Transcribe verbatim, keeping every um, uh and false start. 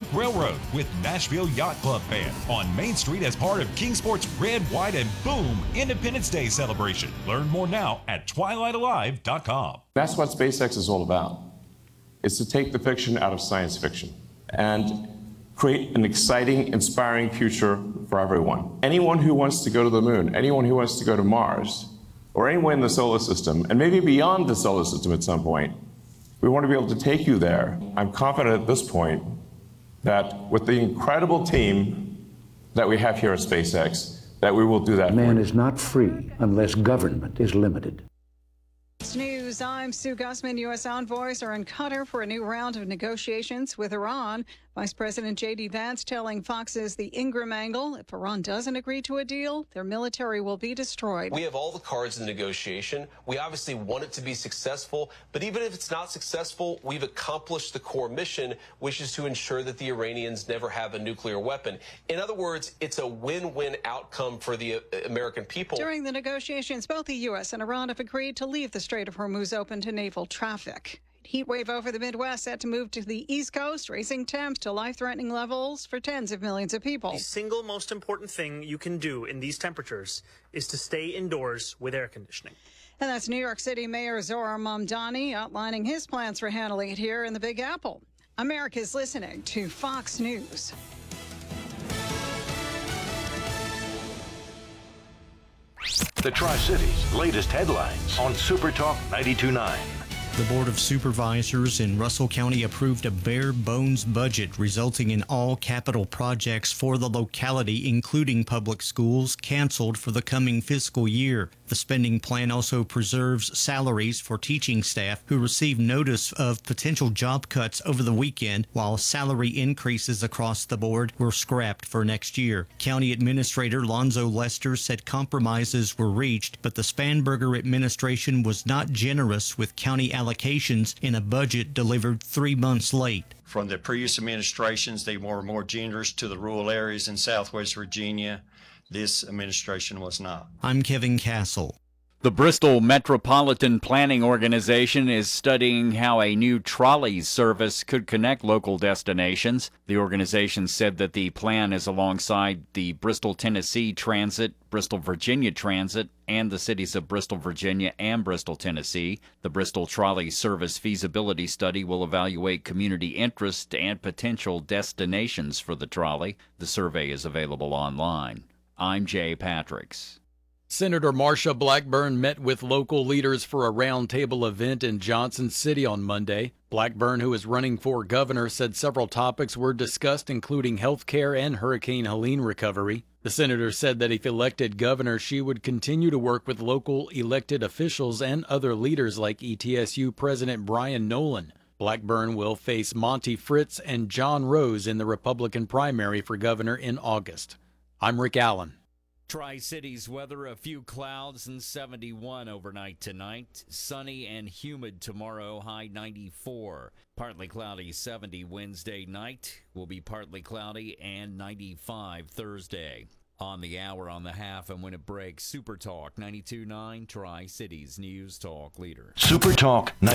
Railroad with Nashville Yacht Club Band on Main Street as part of Kingsport's Red, White, and Boom Independence Day celebration. Learn more now at twilight alive dot com. That's what SpaceX is all about. It's to take the fiction out of science fiction and create an exciting, inspiring future for everyone. Anyone who wants to go to the moon, anyone who wants to go to Mars, or anywhere in the solar system, and maybe beyond the solar system at some point, we want to be able to take you there. I'm confident at this point that with the incredible team that we have here at SpaceX, that we will do that. Man is not free unless government is limited. News. I'm Sue Gussman. U S envoys are in Qatar for a new round of negotiations with Iran. Vice President J D Vance telling Fox's The Ingram Angle, if Iran doesn't agree to a deal, their military will be destroyed. We have all the cards in negotiation. We obviously want it to be successful, but even if it's not successful, we've accomplished the core mission, which is to ensure that the Iranians never have a nuclear weapon. In other words, it's a win-win outcome for the uh, American people. During the negotiations, both the U S and Iran have agreed to leave the Strait of Hormuz open to naval traffic. Heat wave over the Midwest set to move to the East Coast, raising temps to life-threatening levels for tens of millions of people. The single most important thing you can do in these temperatures is to stay indoors with air conditioning. And that's New York City Mayor Zohar Mamdani outlining his plans for handling it here in the Big Apple. America's listening to Fox News. The Tri-Cities' latest headlines on Super Talk ninety-two point nine. The Board of Supervisors in Russell County approved a bare-bones budget, resulting in all capital projects for the locality, including public schools, canceled for the coming fiscal year. The spending plan also preserves salaries for teaching staff who received notice of potential job cuts over the weekend, while salary increases across the board were scrapped for next year. County Administrator Lonzo Lester said compromises were reached, but the Spanberger administration was not generous with county allocations in a budget delivered three months late. From the previous administrations, they were more generous to the rural areas in Southwest Virginia. This administration was not. I'm Kevin Castle. The Bristol Metropolitan Planning Organization is studying how a new trolley service could connect local destinations. The organization said that the plan is alongside the Bristol, Tennessee Transit, Bristol, Virginia Transit, and the cities of Bristol, Virginia and Bristol, Tennessee. The Bristol Trolley Service feasibility study will evaluate community interest and potential destinations for the trolley. The survey is available online. I'm Jay Patricks. Senator Marsha Blackburn met with local leaders for a roundtable event in Johnson City on Monday. Blackburn, who is running for governor, said several topics were discussed, including health care and Hurricane Helene recovery. The senator said that if elected governor, she would continue to work with local elected officials and other leaders like E T S U President Brian Nolan. Blackburn will face Monty Fritz and John Rose in the Republican primary for governor in August. I'm Rick Allen. Tri-Cities weather, a few clouds and seventy-one overnight tonight. Sunny and humid tomorrow, high ninety-four. Partly cloudy, seventy Wednesday night. Will be partly cloudy and ninety-five Thursday. On the hour, on the half, and when it breaks, Super Talk ninety-two point nine, Tri-Cities News Talk leader. Super Talk ninety-two.